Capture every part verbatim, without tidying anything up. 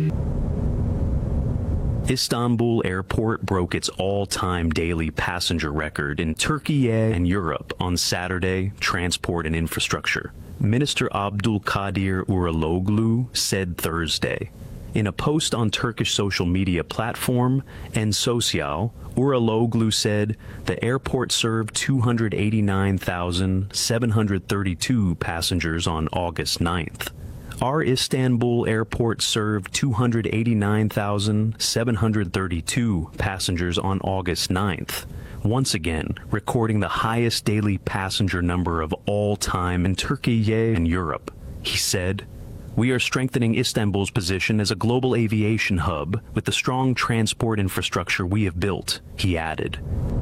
Istanbul Airport broke its all-time daily passenger record in Turkey and Europe on Saturday, transport and infrastructure. Minister Abdulkadir Uraloglu said Thursday. In a post on Turkish social media platform Ensosyal, Uraloglu said the airport served two hundred eighty-nine thousand seven hundred thirty-two passengers on August ninth. Our Istanbul airport served two hundred eighty-nine thousand seven hundred thirty-two passengers on August ninth, once again recording the highest daily passenger number of all time in Turkey and Europe. He said, "We are strengthening Istanbul's position as a global aviation hub with the strong transport infrastructure we have built," he added.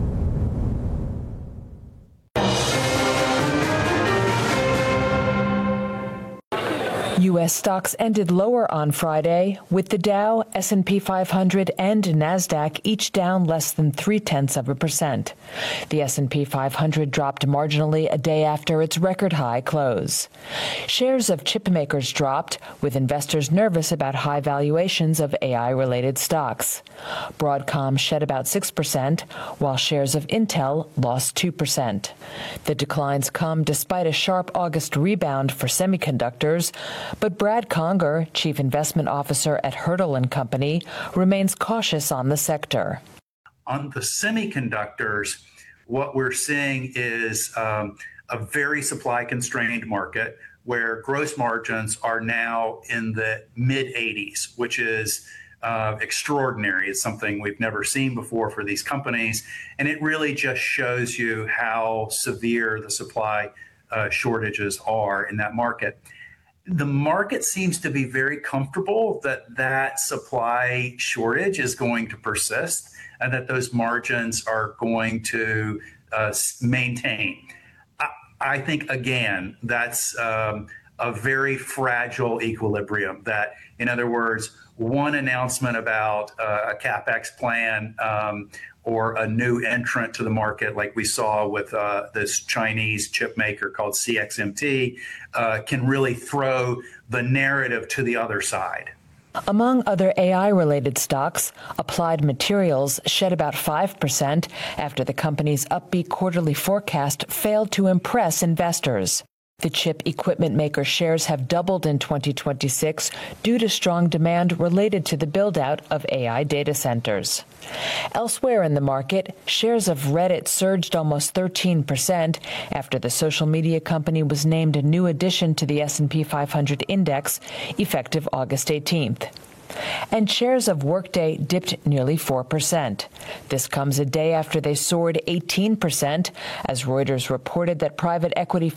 U S stocks ended lower on Friday, with the Dow, S and P five hundred, and NASDAQ each down less than three-tenths of a percent. The S and P five hundred dropped marginally a day after its record-high close. Shares of chip makers dropped, with investors nervous about high valuations of A I-related stocks. Broadcom shed about six percent, while shares of Intel lost two percent. The declines come despite a sharp August rebound for semiconductors, but Brad Conger, chief investment officer at Hurdle and Company, remains cautious on the sector. On the semiconductors, what we're seeing is um, a very supply-constrained market where gross margins are now in the mid eighties, which is uh, extraordinary. It's something we've never seen before for these companies, and it really just shows you how severe the supply uh, shortages are in that market. The market seems to be very comfortable that that supply shortage is going to persist and that those margins are going to uh, maintain. I, I think, again, that's um, a very fragile equilibrium. That, in other words, one announcement about uh, a CapEx plan um, or a new entrant to the market, like we saw with uh, this Chinese chip maker called C X M T, uh, can really throw the narrative to the other side. Among other A I-related stocks, Applied Materials shed about five percent after the company's upbeat quarterly forecast failed to impress investors. The chip equipment maker shares have doubled in twenty twenty-six due to strong demand related to the build-out of A I data centers. Elsewhere in the market, shares of Reddit surged almost thirteen percent after the social media company was named a new addition to the S and P five hundred index effective August eighteenth. And shares of Workday dipped nearly four percent. This comes a day after they soared eighteen percent, as Reuters reported that private equity